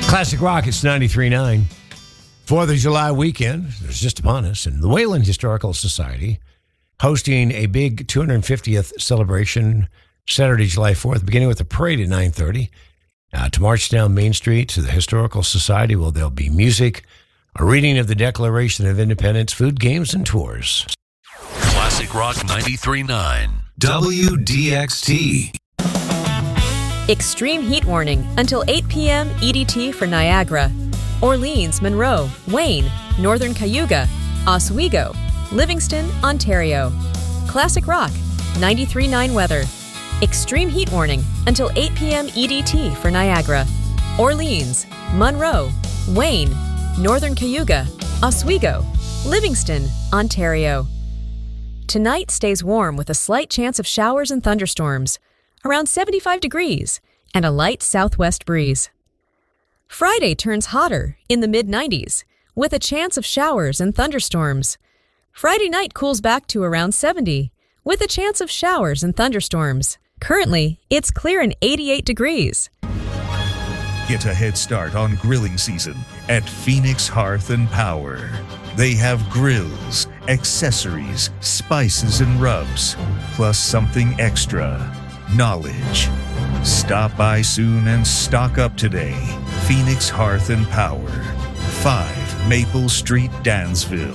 Classic Rock, it's 93.9. 4th of July weekend is just upon us, and the Wayland Historical Society hosting a big 250th celebration Saturday, July 4th, beginning with a parade at 9:30. To march down Main Street to the Historical Society, there'll be music, a reading of the Declaration of Independence, food, games, and tours. Classic Rock 93.9 WDXT. Extreme heat warning until 8 p.m. EDT for Niagara, Orleans, Monroe, Wayne, Northern Cayuga, Oswego, Livingston, Ontario. Classic Rock 93.9 weather. Extreme heat warning until 8 p.m. EDT for Niagara, Orleans, Monroe, Wayne, Northern Cayuga, Oswego, Livingston, Ontario. Tonight stays warm with a slight chance of showers and thunderstorms, around 75 degrees, and a light southwest breeze. Friday turns hotter in the mid-90s, with a chance of showers and thunderstorms. Friday night cools back to around 70, with a chance of showers and thunderstorms. Currently, it's clear and 88 degrees. Get a head start on grilling season at Phoenix Hearth and Power. They have grills, accessories, spices, and rubs, plus something extra. Knowledge. Stop by soon and stock up today. Phoenix Hearth and Power, 5 Maple Street, Dansville.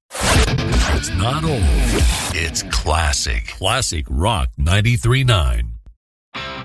It's not old. It's classic. Classic Rock 93.9.